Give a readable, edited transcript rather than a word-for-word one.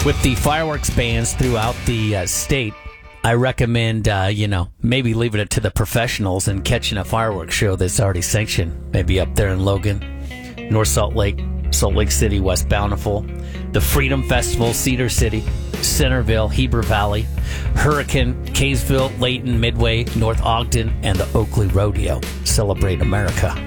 With the fireworks bans throughout the state, I recommend, maybe leaving it to the professionals and catching a fireworks show that's already sanctioned. Maybe up there in Logan, North Salt Lake City, West Bountiful, the Freedom Festival, Cedar City, Centerville, Heber Valley, Hurricane, Kaysville, Layton, Midway, North Ogden, and the Oakley Rodeo. Celebrate America.